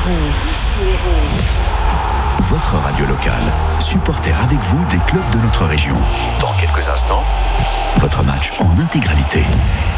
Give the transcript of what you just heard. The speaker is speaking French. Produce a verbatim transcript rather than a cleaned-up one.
Votre radio locale, supporter avec vous des clubs de notre région. Dans quelques instants, votre match en intégralité.